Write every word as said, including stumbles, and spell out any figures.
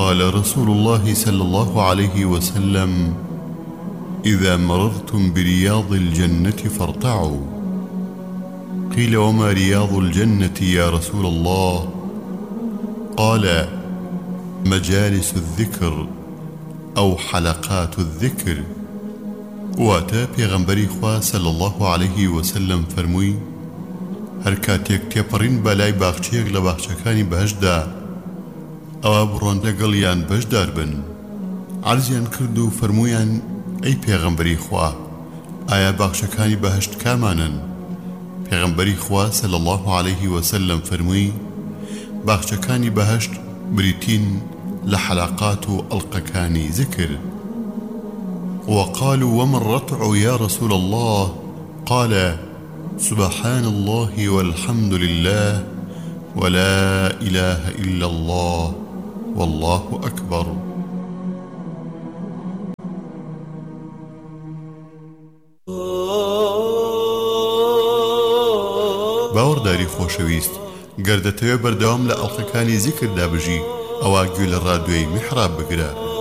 قال رسول الله صلى الله عليه وسلم: إذا مررتم برياض الجنة فارتعوا. قيل: وما رياض الجنة يا رسول الله؟ قال: مجالس الذكر أو حلقات الذكر. واتا پیغمبری خوا صلى الله عليه وسلم فرمووی: هەر کاتێک تێپەڕین بەلای باخچەیەک لە باخچەکانی بەهەشتدا، ئەوە بڕۆن لەگەڵیان بەشدار بن. عەرزیان کرد و فەرموویان: ئەی پێغەمبەری خوا، ئایا باخچەکانی بەهەشت کامانن؟ پێغەمبەری خوا صلى الله عليه وسلم فەرمووی: باخچەکانی بەهەشت بریتین لە حەلاقات و ئەڵقەکانی ذکر. وقالوا: وما الرتع يا رسول الله؟ قال: سبحان الله والحمد لله ولا إله إلا الله والله أكبر. باوەڕداری خۆشەویست، گەر دەتەوێت بەردەوام لە ئەڵقەکانی زیکردا بژی، ئەوا گوێ لە ڕادیۆی میحراب بگرە.